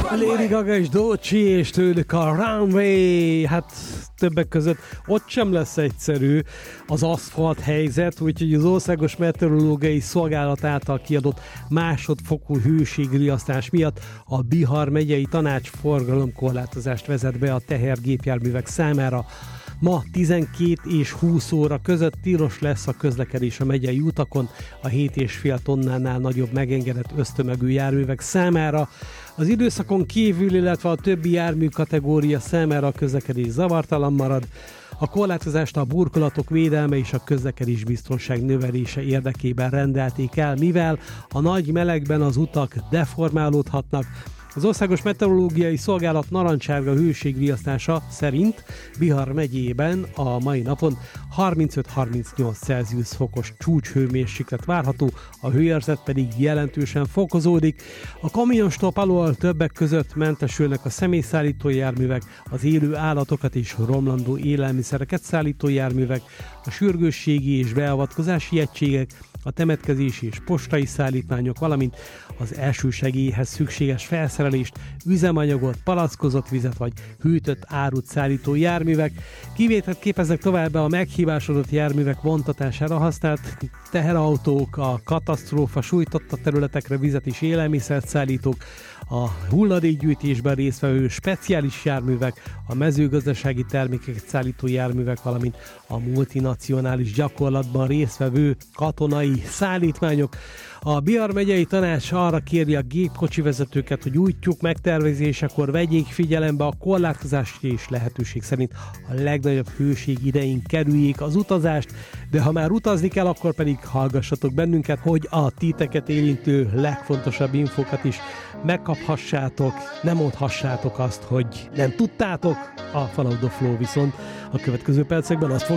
Lady Gaga és Doechii és tőlük a Runway, hát többek között ott sem lesz egyszerű az aszfalt helyzet, úgyhogy az Országos Meteorológiai Szolgálat által kiadott másodfokú hőségriasztás miatt a Bihar megyei tanács forgalomkorlátozást vezet be a tehergépjárművek számára. Ma 12 és 20 óra között tilos lesz a közlekedés a megyei utakon a 7,5 tonnánál nagyobb megengedett ösztömegű járművek számára. Az időszakon kívül, illetve a többi jármű kategória számára a közlekedés zavartalan marad. A korlátozást a burkolatok védelme és a közlekedés biztonság növelése érdekében rendelték el, mivel a nagy melegben az utak deformálódhatnak. Az Országos Meteorológiai Szolgálat narancsárga hőségriasztása szerint Bihar megyében a mai napon 35-38 Celsius fokos csúcshőmérséklet várható, a hőérzet pedig jelentősen fokozódik. A kamionstop alól többek között mentesülnek a személyszállító járművek, az élő állatokat és romlandó élelmiszereket szállító járművek, a sürgősségi és beavatkozási egységek, a temetkezési és postai szállítmányok, valamint az elsősegélyhez szükséges felszerelést, üzemanyagot, palackozott vizet vagy hűtött árut szállító járművek. Kivételt képeznek továbbá a meghibásodott járművek vontatására használt teherautók, a katasztrófa sújtotta területekre vizet és élelmiszert szállítók, a hulladékgyűjtésben résztvevő speciális járművek, a mezőgazdasági termékeket szállító járművek, valamint a multinacionális gyakorlatban résztvevő katonai szállítmányok. A Bihar megyei tanács arra kéri a gépkocsi vezetőket, hogy útjuk megtervezésekor vegyék figyelembe a korlátozást és lehetőség szerint a legnagyobb hőség idején kerüljék az utazást, de ha már utazni kell, akkor pedig hallgassatok bennünket, hogy a titeket érintő legfontosabb infókat is megkaphassátok, nem mondhassátok azt, hogy nem tudtátok. A Follow the Flow viszont a következő percekben azt